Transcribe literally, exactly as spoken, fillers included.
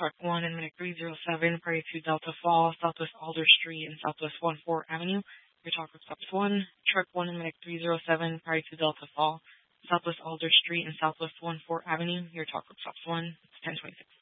Truck one in Minute three zero seven, prior to Delta Fall, Southwest Alder Street and Southwest one four Avenue. Your talk group stops one. Truck one in Minute three zero seven, prior to Delta Fall, Southwest Alder Street and Southwest one four Avenue. Your talk group stops one. It's ten twenty-six.